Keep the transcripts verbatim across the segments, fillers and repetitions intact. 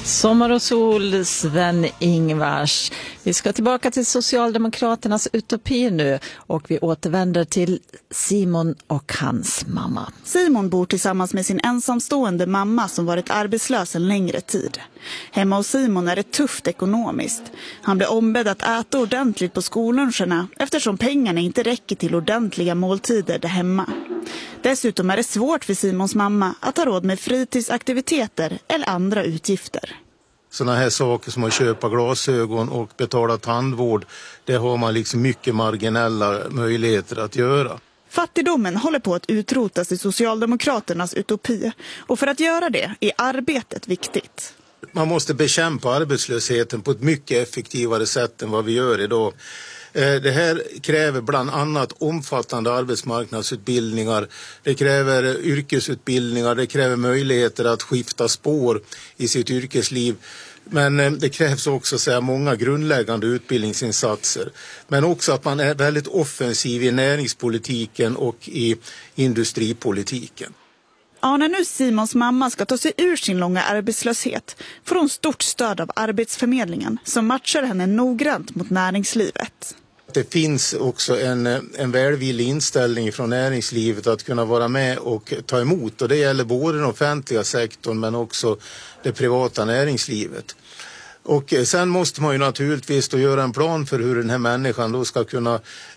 Sommar och sol, Sven-Ingvars. Vi ska tillbaka till Socialdemokraternas utopi nu och vi återvänder till Simon och hans mamma. Simon bor tillsammans med sin ensamstående mamma som varit arbetslös en längre tid. Hemma hos Simon är det tufft ekonomiskt. Han blir ombedd att äta ordentligt på skolluncherna eftersom pengarna inte räcker till ordentliga måltider där hemma. Dessutom är det svårt för Simons mamma att ha råd med fritidsaktiviteter eller andra utgifter. Sådana här saker som att köpa glasögon och betala tandvård, det har man liksom mycket marginella möjligheter att göra. Fattigdomen håller på att utrotas i Socialdemokraternas utopi och för att göra det är arbetet viktigt. Man måste bekämpa arbetslösheten på ett mycket effektivare sätt än vad vi gör idag. Det här kräver bland annat omfattande arbetsmarknadsutbildningar, det kräver yrkesutbildningar, det kräver möjligheter att skifta spår i sitt yrkesliv. Men det krävs också så här, många grundläggande utbildningsinsatser. Men också att man är väldigt offensiv i näringspolitiken och i industripolitiken. Ja, när nu Simons mamma ska ta sig ur sin långa arbetslöshet får hon stort stöd av Arbetsförmedlingen som matchar henne noggrant mot näringslivet. Det finns också en, en välvillig inställning från näringslivet att kunna vara med och ta emot. Och det gäller både den offentliga sektorn men också det privata näringslivet. Och sen måste man ju naturligtvis då göra en plan för hur den här människan då ska kunna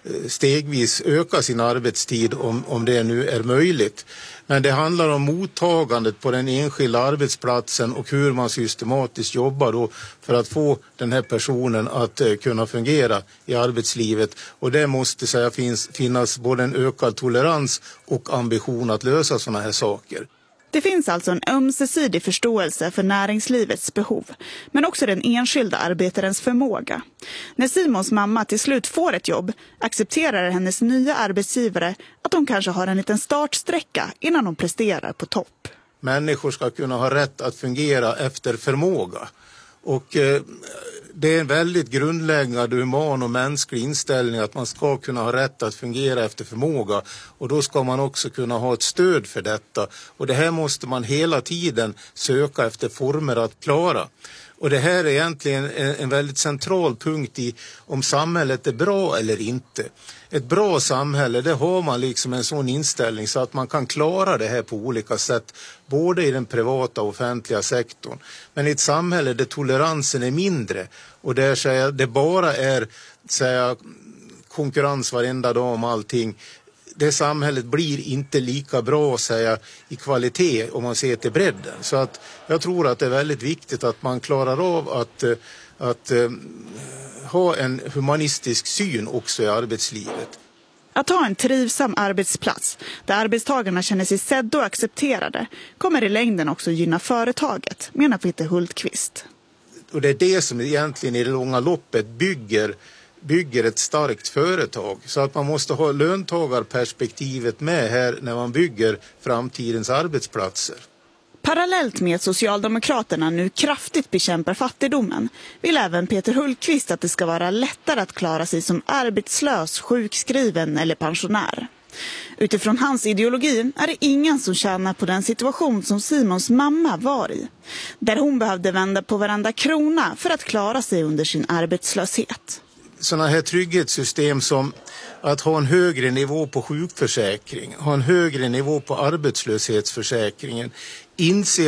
stegvis öka sin arbetstid om, om det nu är möjligt. Men det handlar om mottagandet på den enskilda arbetsplatsen och hur man systematiskt jobbar då för att få den här personen att kunna fungera i arbetslivet. Och det måste säga finns, finnas både en ökad tolerans och ambition att lösa sådana här saker. Det finns alltså en ömsesidig förståelse för näringslivets behov, men också den enskilda arbetarens förmåga. När Simons mamma till slut får ett jobb accepterar hennes nya arbetsgivare att hon kanske har en liten startsträcka innan hon presterar på topp. Människor ska kunna ha rätt att fungera efter förmåga. Och eh, det är en väldigt grundläggande human och mänsklig inställning att man ska kunna ha rätt att fungera efter förmåga. Och då ska man också kunna ha ett stöd för detta. Och det här måste man hela tiden söka efter former att klara. Och det här är egentligen en, en väldigt central punkt i om samhället är bra eller inte. Ett bra samhälle, det har man liksom en sån inställning så att man kan klara det här på olika sätt. Både i den privata och offentliga sektorn. Men i ett samhälle där toleransen är mindre och där säga, det bara är säga, konkurrens varenda dag om allting. Det samhället blir inte lika bra säga, i kvalitet om man ser till bredden. Så att jag tror att det är väldigt viktigt att man klarar av att, att uh, ha en humanistisk syn också i arbetslivet. Att ha en trivsam arbetsplats där arbetstagarna känner sig sedda och accepterade kommer i längden också gynna företaget, menar Peter Hultqvist. Och det är det som egentligen i det långa loppet bygger bygger ett starkt företag. Så att man måste ha löntagarperspektivet med här när man bygger framtidens arbetsplatser. Parallellt med att Socialdemokraterna nu kraftigt bekämpar fattigdomen vill även Peter Hultqvist att det ska vara lättare att klara sig som arbetslös, sjukskriven eller pensionär. Utifrån hans ideologi är det ingen som tjänar på den situation som Simons mamma var i. Där hon behövde vända på varenda krona för att klara sig under sin arbetslöshet. Sådana här trygghetssystem som att ha en högre nivå på sjukförsäkring, ha en högre nivå på arbetslöshetsförsäkringen, inse